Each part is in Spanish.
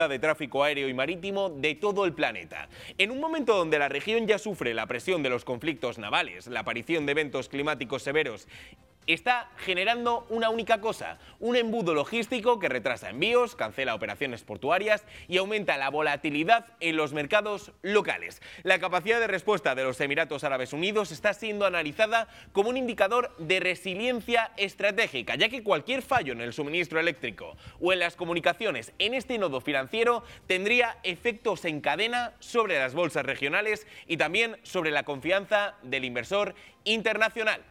de tráfico aéreo y marítimo de todo el planeta. En un momento donde la región ya sufre la presión de los conflictos navales, la aparición de eventos climáticos severos está generando una única cosa, un embudo logístico que retrasa envíos, cancela operaciones portuarias y aumenta la volatilidad en los mercados locales. La capacidad de respuesta de los Emiratos Árabes Unidos está siendo analizada como un indicador de resiliencia estratégica, ya que cualquier fallo en el suministro eléctrico o en las comunicaciones en este nodo financiero tendría efectos en cadena sobre las bolsas regionales y también sobre la confianza del inversor internacional.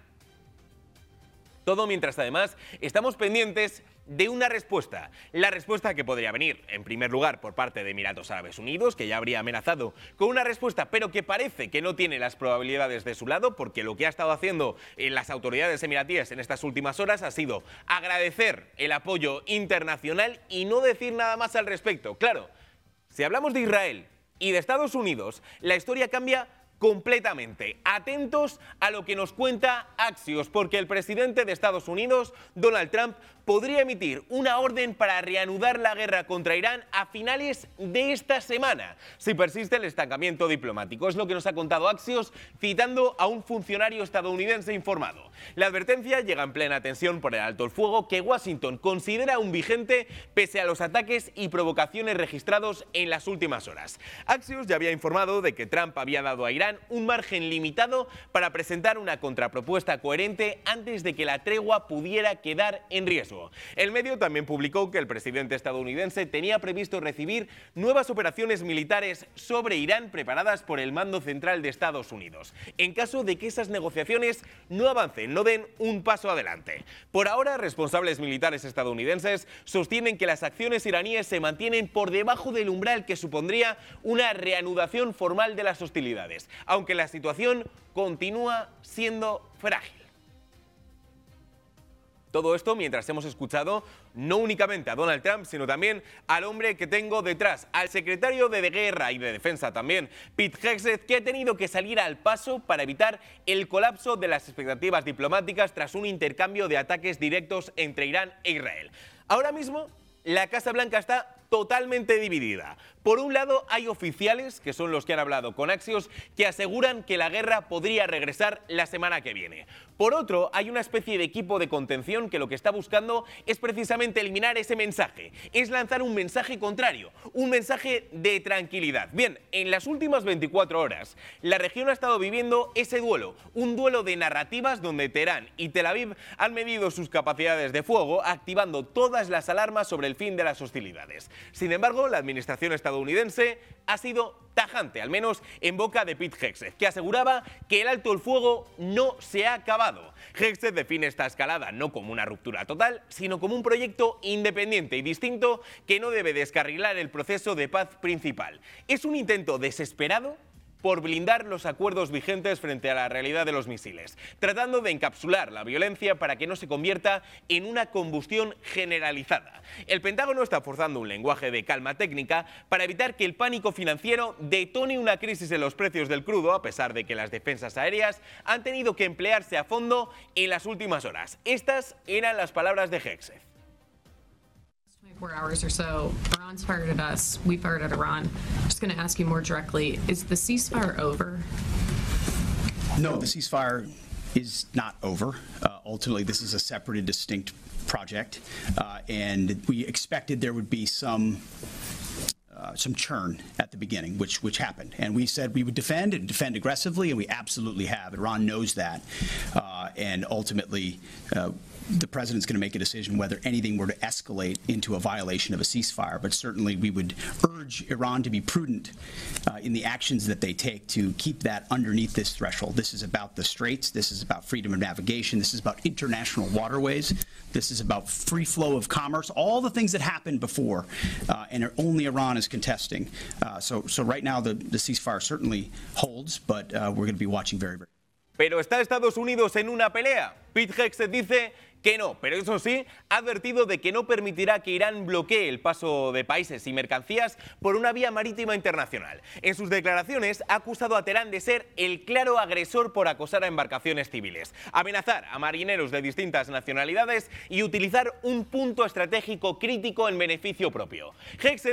Todo mientras además estamos pendientes de una respuesta. La respuesta que podría venir, en primer lugar, por parte de Emiratos Árabes Unidos, que ya habría amenazado con una respuesta, pero que parece que no tiene las probabilidades de su lado, porque lo que ha estado haciendo las autoridades emiratíes en estas últimas horas ha sido agradecer el apoyo internacional y no decir nada más al respecto. Claro, si hablamos de Israel y de Estados Unidos, la historia cambia completamente. Atentos a lo que nos cuenta Axios, porque el presidente de Estados Unidos, Donald Trump, podría emitir una orden para reanudar la guerra contra Irán a finales de esta semana, si persiste el estancamiento diplomático. Es lo que nos ha contado Axios, citando a un funcionario estadounidense informado. La advertencia llega en plena tensión por el alto el fuego que Washington considera aún vigente pese a los ataques y provocaciones registrados en las últimas horas. Axios ya había informado de que Trump había dado a Irán un margen limitado para presentar una contrapropuesta coherente antes de que la tregua pudiera quedar en riesgo. El medio también publicó que el presidente estadounidense tenía previsto recibir nuevas operaciones militares sobre Irán preparadas por el mando central de Estados Unidos, en caso de que esas negociaciones no avancen, no den un paso adelante. Por ahora, responsables militares estadounidenses sostienen que las acciones iraníes se mantienen por debajo del umbral que supondría una reanudación formal de las hostilidades, aunque la situación continúa siendo frágil. Todo esto mientras hemos escuchado no únicamente a Donald Trump, sino también al hombre que tengo detrás, al secretario de Guerra y de Defensa también, Pete Hegseth, que ha tenido que salir al paso para evitar el colapso de las expectativas diplomáticas tras un intercambio de ataques directos entre Irán e Israel. Ahora mismo, la Casa Blanca está totalmente dividida. Por un lado, hay oficiales, que son los que han hablado con Axios, que aseguran que la guerra podría regresar la semana que viene. Por otro, hay una especie de equipo de contención que lo que está buscando es precisamente eliminar ese mensaje, es lanzar un mensaje contrario, un mensaje de tranquilidad. Bien, en las últimas 24 horas, la región ha estado viviendo ese duelo, un duelo de narrativas donde Teherán y Tel Aviv han medido sus capacidades de fuego, activando todas las alarmas sobre el fin de las hostilidades. Sin embargo, la administración estadounidense ha sido tajante, al menos en boca de Pete Hegseth, que aseguraba que el alto el fuego no se ha acabado. Hegseth define esta escalada no como una ruptura total, sino como un proyecto independiente y distinto que no debe descarrilar el proceso de paz principal. Es un intento desesperado por blindar los acuerdos vigentes frente a la realidad de los misiles, tratando de encapsular la violencia para que no se convierta en una combustión generalizada. El Pentágono está forzando un lenguaje de calma técnica para evitar que el pánico financiero detone una crisis en los precios del crudo, a pesar de que las defensas aéreas han tenido que emplearse a fondo en las últimas horas. Estas eran las palabras de Hegseth. 4 hours or so, Iran's fired at us, we fired at Iran. I'm just going to ask you more directly, is the ceasefire over? No, the ceasefire is not over. Ultimately, this is a separate and distinct project, and we expected there would be some churn at the beginning, which happened. And we said we would defend and defend aggressively, and we absolutely have. Iran knows that. And ultimately, the president's going to make a decision whether anything were to escalate into a violation of a ceasefire. But certainly we would urge Iran to be prudent in the actions that they take to keep that underneath this threshold. This is about the straits. This is about freedom of navigation. This is about international waterways. This is about free flow of commerce, all the things that happened before, and only Iran is contesting. So right now the ceasefire certainly holds, but we're going to be watching very, very. ¿Pero está Estados Unidos en una pelea? Pete Hegseth dice que no, pero eso sí, ha advertido de que no permitirá que Irán bloquee el paso de países y mercancías por una vía marítima internacional. En sus declaraciones ha acusado a Teherán de ser el claro agresor por acosar a embarcaciones civiles, amenazar a marineros de distintas nacionalidades y utilizar un punto estratégico crítico en beneficio propio. Hegseth